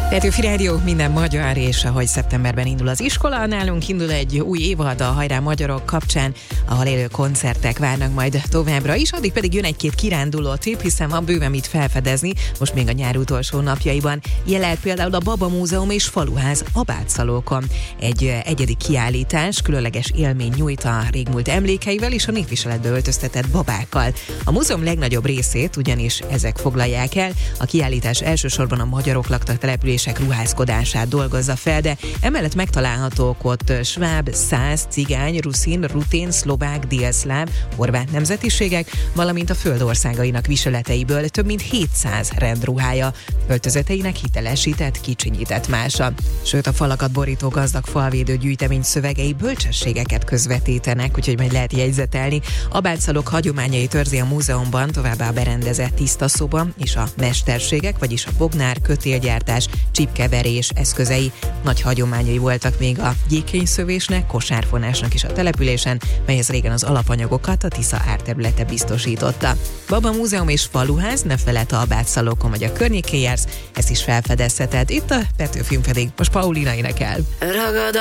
Petőfi Rádió, minden magyar, és ahogy szeptemberben indul az iskola, nálunk indul egy új évad a Hajrá Magyarok kapcsán, ahol élő koncertek várnak majd továbbra is, addig pedig jön egy-két kiránduló trip, hiszen van bőven mit felfedezni, most még a nyár utolsó napjaiban. Ilyen lehet például a Baba Múzeum és Faluház a Bátszalókon. Egy egyedi kiállítás, különleges élmény nyújt a régmúlt emlékeivel és a népviseletbe öltöztetett babákkal. A múzeum legnagyobb részét ugyanis ezek foglalják el, a kiállítás elsősorban a magyarok laktak települések ruházkodását dolgozza fel, de emellett megtalálhatók ott sváb, szász, cigány, ruszin, rutén, szlovák, délszláv, horvát nemzetiségek, valamint a föld országainak viseleteiből több mint 700 rendruhája, öltözeteinek hitelesített, kicsinyített mása. Sőt, a falakat borító gazdag falvédő gyűjtemény szövegei bölcsességeket közvetítenek, úgyhogy majd lehet jegyzetelni. A Bátszalók hagyományait őrzi a múzeumban, továbbá a berendezett tisztaszoba és a mesterségek, vagyis a bognár, kötélgyártás, csipkeverés eszközei. Nagy hagyományai voltak még a gyékényszövésnek, kosárfonásnak is a településen, melyhez régen az alapanyagokat a Tisza árterülete biztosította. Baba Múzeum és Faluház, ne feledd, ha a Bátszalókon vagy a környékén jársz, ezt is felfedezheted. Itt a Petőfin pedig most Paulina énekel.